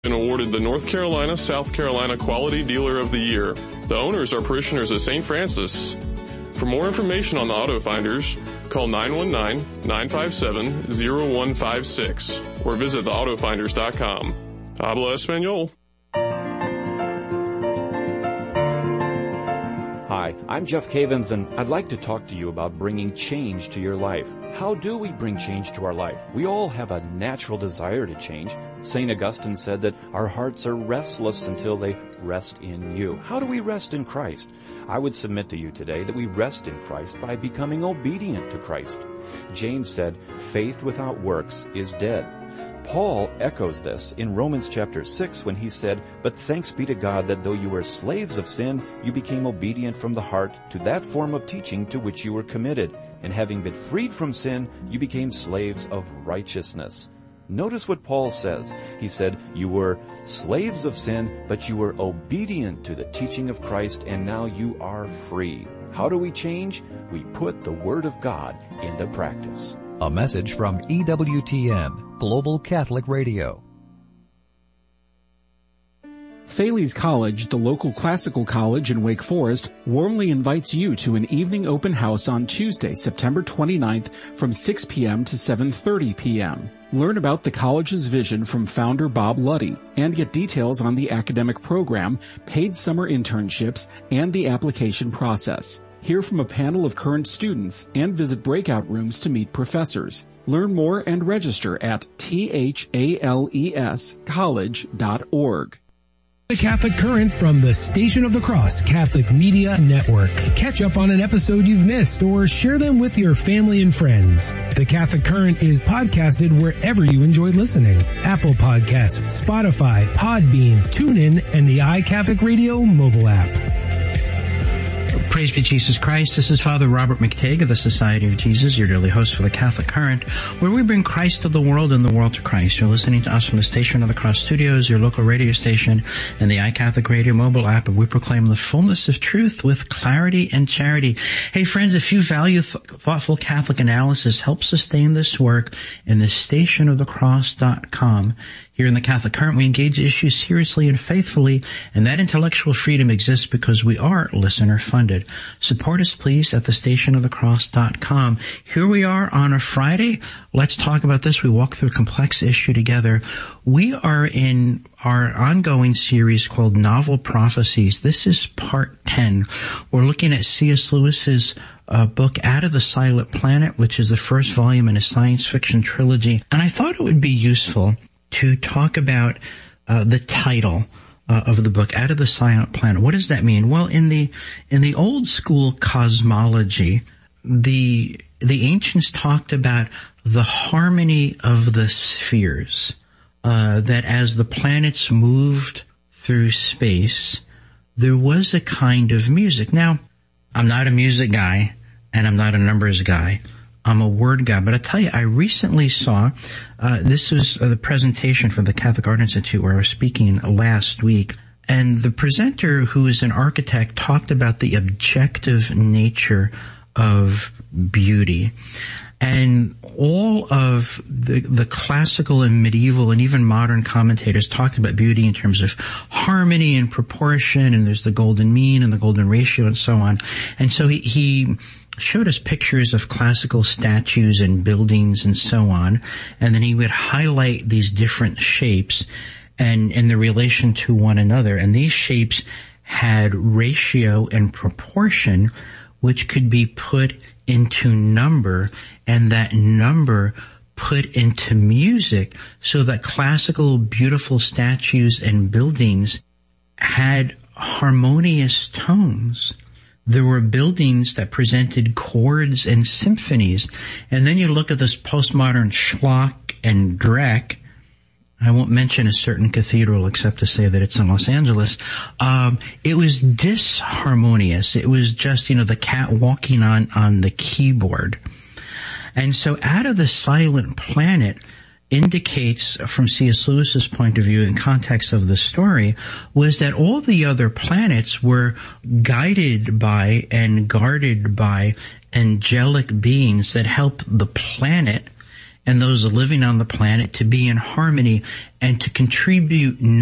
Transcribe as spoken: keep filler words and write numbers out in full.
been awarded the North Carolina, South Carolina Quality Dealer of the Year. The owners are parishioners of Saint Francis. For more information on the Auto Finders, call nine one nine, nine five seven, zero one five six or visit the auto finders dot com. Habla Espanol. Hi, I'm Jeff Cavins, and I'd like to talk to you about bringing change to your life. How do we bring change to our life? We all have a natural desire to change. Saint Augustine said that our hearts are restless until they rest in you. How do we rest in Christ? I would submit to you today that we rest in Christ by becoming obedient to Christ. James said, faith without works is dead. Paul echoes this in Romans chapter six when he said, but thanks be to God that though you were slaves of sin, you became obedient from the heart to that form of teaching to which you were committed. And having been freed from sin, you became slaves of righteousness. Notice what Paul says. He said, you were slaves of sin, but you were obedient to the teaching of Christ, and now you are free. How do we change? We put the Word of God into practice. A message from E W T N, Global Catholic Radio. Thales College, the local classical college in Wake Forest, warmly invites you to an evening open house on Tuesday, September twenty-ninth from six p.m. to seven thirty p.m. Learn about the college's vision from founder Bob Luddy and get details on the academic program, paid summer internships, and the application process. Hear from a panel of current students and visit breakout rooms to meet professors. Learn more and register at thales college dot org. The Catholic Current from the Station of the Cross Catholic Media Network. Catch up on an episode you've missed or share them with your family and friends. The Catholic Current is podcasted wherever you enjoy listening. Apple Podcasts, Spotify, Podbean, TuneIn, and the iCatholic Radio mobile app. Praise be Jesus Christ. This is Father Robert McTague of the Society of Jesus, your daily host for the Catholic Current, where we bring Christ to the world and the world to Christ. You're listening to us from the Station of the Cross Studios, your local radio station, and the iCatholic Radio mobile app, and we proclaim the fullness of truth with clarity and charity. Hey friends, if you value th- thoughtful Catholic analysis, help sustain this work in the station of the cross dot com. Here in the Catholic Current, we engage issues seriously and faithfully, and that intellectual freedom exists because we are listener-funded. Support us, please, at the station of the cross dot com. Here we are on a Friday. Let's talk about this. We walk through a complex issue together. We are in our ongoing series called Novel Prophecies. This is part ten. We're looking at C S Lewis's Uh, book Out of the Silent Planet, which is the first volume in a science fiction trilogy. And I thought it would be useful to talk about uh, the title uh, of the book, Out of the Silent Planet. What does that mean? Well, in the in the old school cosmology, the the ancients talked about the harmony of the spheres. Uh, that as the planets moved through space, there was a kind of music. Now, I'm not a music guy, and I'm not a numbers guy. I'm a word guy. But I tell you, I recently saw, uh, this was uh, the presentation for the Catholic Art Institute where I was speaking last week. And the presenter, who is an architect, talked about the objective nature of beauty. And all of the, the classical and medieval and even modern commentators talked about beauty in terms of harmony and proportion, and there's the golden mean and the golden ratio and so on. And so he, he showed us pictures of classical statues and buildings and so on, and then he would highlight these different shapes and in the relation to one another. And these shapes had ratio and proportion, which could be put into number, and that number put into music, so that classical beautiful statues and buildings had harmonious tones. There were buildings that presented chords and symphonies. And then you look at this postmodern schlock and dreck. I won't mention a certain cathedral except to say that it's in Los Angeles. Um, it was disharmonious. It was just, you know, the cat walking on, on the keyboard. And so Out of the Silent Planet indicates, from C S Lewis's point of view in context of the story, was that all the other planets were guided by and guarded by angelic beings that helped the planet and those living on the planet to be in harmony and to contribute